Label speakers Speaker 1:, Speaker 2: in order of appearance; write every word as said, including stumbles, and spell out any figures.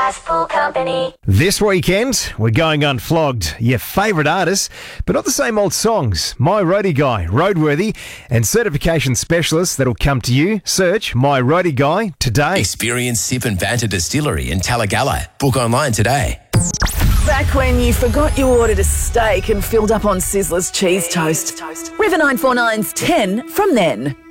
Speaker 1: Full Company.
Speaker 2: This weekend, we're going unflogged. Your favourite artists, but not the same old songs. My Roadie Guy, Roadworthy, and certification specialists that'll come to you. Search My Roadie Guy today.
Speaker 3: Experience Sip and Banter Distillery in Talagalla. Book online today.
Speaker 4: Back when you forgot you ordered a steak and filled up on Sizzler's cheese toast. River nine four nine's ten from then.